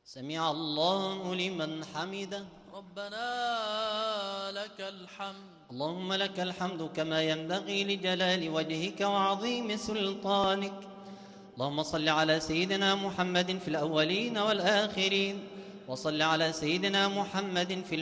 سمع الله لمن حمده. ربنا لك الحمد. اللهم لك الحمد كما ينبغي لجلال وجهك وعظيم سلطانك. اللهم صل على سيدنا محمد في الأولين والآخرين، وصل على سيدنا محمد في